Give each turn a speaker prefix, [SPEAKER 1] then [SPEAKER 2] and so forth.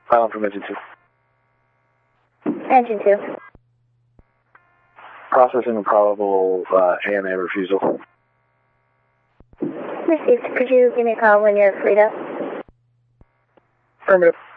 [SPEAKER 1] Silent from Engine 2.
[SPEAKER 2] Engine 2.
[SPEAKER 1] Processing a probable AMA refusal.
[SPEAKER 2] Received. Could you give me a call when you're freed up?
[SPEAKER 1] Affirmative.